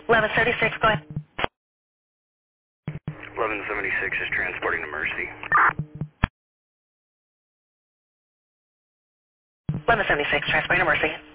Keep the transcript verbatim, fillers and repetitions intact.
eleven seventy-six, go ahead. eleven seventy-six is transporting to Mercy. eleven seventy-six, transporting to Mercy.